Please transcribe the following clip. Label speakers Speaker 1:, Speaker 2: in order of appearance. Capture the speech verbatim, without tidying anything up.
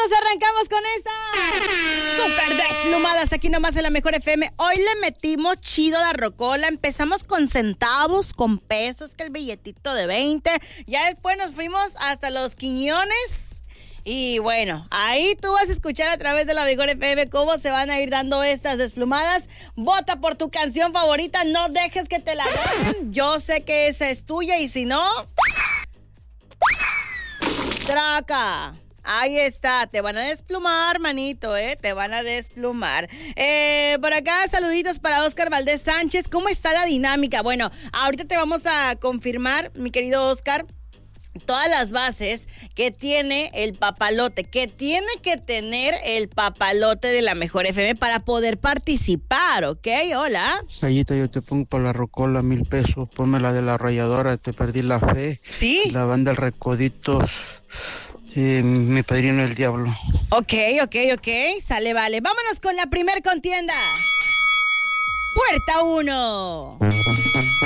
Speaker 1: listos, arrancamos con esta Súper Desplumadas, aquí nomás en la Mejor F M. Hoy le metimos chido la rocola, empezamos con centavos, con pesos, que el billetito de veinte, ya después nos fuimos hasta los quiñones. Y bueno, ahí tú vas a escuchar a través de la Mejor F M cómo se van a ir dando estas desplumadas. Vota por tu canción favorita, no dejes que te la den. Yo sé que esa es tuya y si no... Traca. Ahí está, te van a desplumar, manito, ¿eh? Te van a desplumar. Eh, por acá, saluditos para Oscar Valdés Sánchez. ¿Cómo está la dinámica? Bueno, ahorita te vamos a confirmar, mi querido Oscar, todas las bases que tiene el papalote, que tiene que tener el papalote de la Mejor F M para poder participar, ¿ok? Hola.
Speaker 2: Sayita, yo te pongo para la rocola mil pesos, ponme la de la ralladora, te perdí la fe.
Speaker 1: Sí.
Speaker 2: La banda El Recoditos, eh, mi padrino el diablo.
Speaker 1: Ok, ok, ok, sale, vale. Vámonos con la primer contienda. Puerta uno.